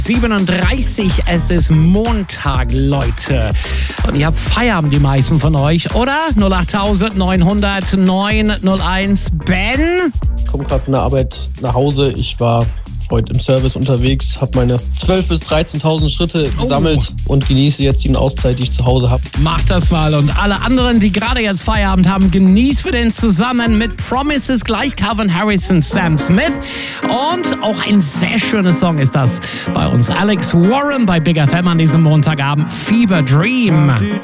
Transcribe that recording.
37, es ist Montag, Leute. Und ihr habt Feierabend, die meisten von euch, oder? 08000 900 901. Ben? Ich komme gerade von der Arbeit nach Hause. Ich war heute im Service unterwegs, habe meine 12.000 bis 13.000 Schritte gesammelt und genieße jetzt die Auszeit, die ich zu Hause habe. Macht das mal. Und alle anderen, die gerade jetzt Feierabend haben, genießt wir den zusammen mit Promises, gleich Calvin Harris und Sam Smith. Und auch ein sehr schöner Song ist das bei uns. Alex Warren bei Big FM an diesem Montagabend. Fever Dream.